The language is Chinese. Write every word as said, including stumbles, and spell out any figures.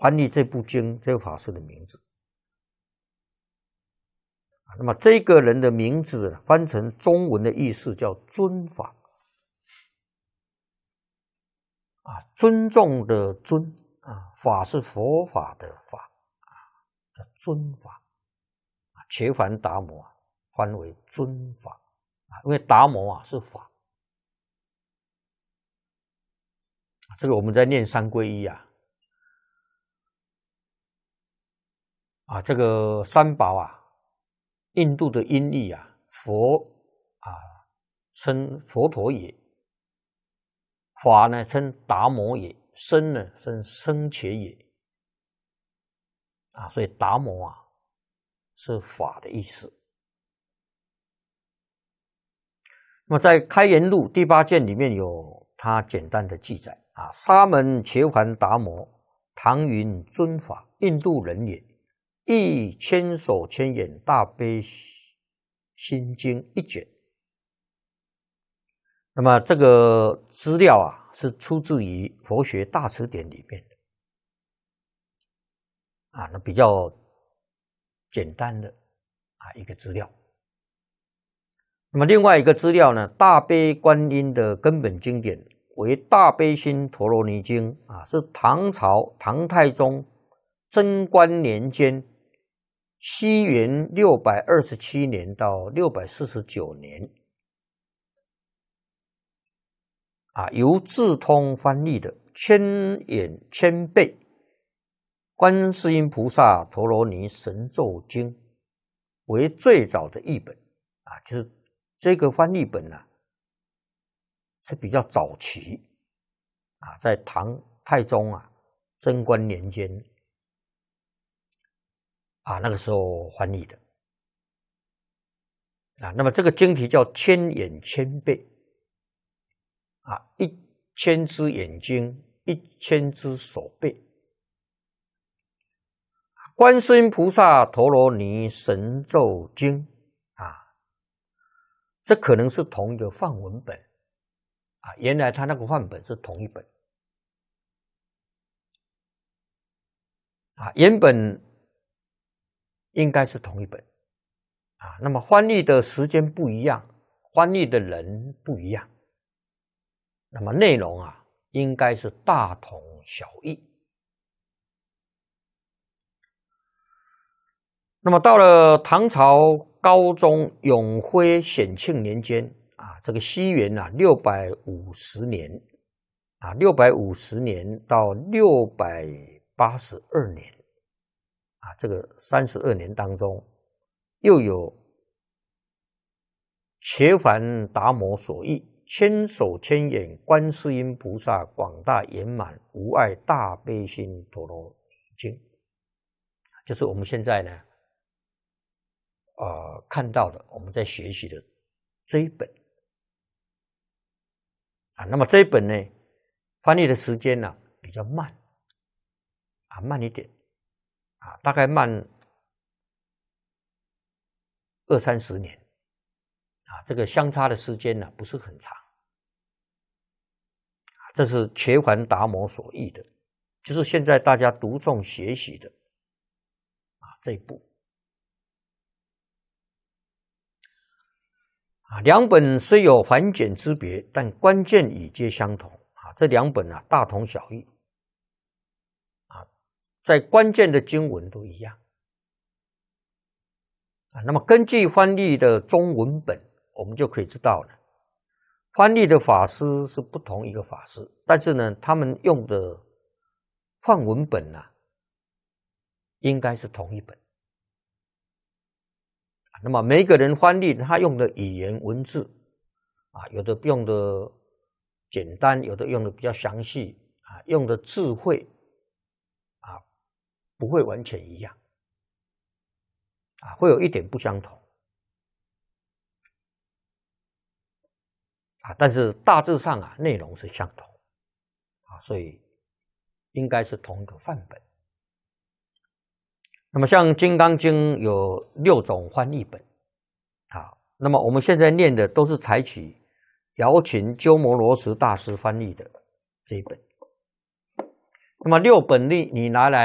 翻译这部经这个法师的名字。那么这个人的名字翻成中文的意思叫尊法啊，尊重的尊啊，法是佛法的法啊，叫尊法啊。伽梵达摩啊，翻为尊法啊，因为达摩啊是法。这个我们在念三皈依啊，啊，这个三宝啊。印度的音译啊，佛啊称佛陀也，法呢称达摩也，僧呢称僧伽也，啊，所以达摩啊是法的意思。那么在《开元录》第八卷里面有他简单的记载啊，沙门伽梵达摩，唐云尊法，印度人也。亦千手千眼大悲心经一卷。那么这个资料啊，是出自于佛学大辞典里面的啊，那比较简单的啊一个资料。那么另外一个资料呢，大悲观音的根本经典为大悲心陀罗尼经啊，是唐朝唐太宗贞观年间。西元六百二十七年到六百四十九年，啊，由智通翻译的《千眼千倍观世音菩萨陀罗尼神咒经》为最早的译本啊，就是这个翻译本呢、啊、是比较早期啊，在唐太宗啊贞观年间。啊，那个时候翻译的啊，那么这个经题叫千眼千倍啊，一千只眼睛，一千只手背。观世音菩萨陀罗尼神咒经啊，这可能是同一个梵文本啊，原来他那个梵本是同一本啊，原本。应该是同一本啊，那么翻译的时间不一样，翻译的人不一样，那么内容啊，应该是大同小异。那么到了唐朝高宗永徽显庆年间啊，这个西元啊六百五十年啊，六百五十年到六百八十二年。啊，这个三十二年当中，又有伽梵达摩所译千手千眼观世音菩萨广大圆满无碍大悲心陀罗尼经，就是我们现在呢，呃，看到的，我们在学习的这一本啊。那么这一本呢，翻译的时间呢、啊、比较慢啊，慢一点。啊，大概慢二三十年，啊，这个相差的时间呢、啊、不是很长。这是伽梵达摩所译的，就是现在大家读诵学习的啊这一部。啊，两本虽有繁简之别，但关键已皆相同。啊，这两本啊大同小异。在关键的经文都一样啊。那么根据翻译的中文本，我们就可以知道了，翻译的法师是不同一个法师，但是呢，他们用的梵文本呢、啊，应该是同一本。那么每一个人翻译他用的语言文字啊，有的用的简单，有的用的比较详细啊，用的智慧。不会完全一样啊，会有一点不相同啊，但是大致上啊，内容是相同啊，所以应该是同一个范本。那么像《金刚经》有六种翻译本啊，那么我们现在念的都是采取姚秦鸠摩罗什大师翻译的这一本。那么六本你你拿来。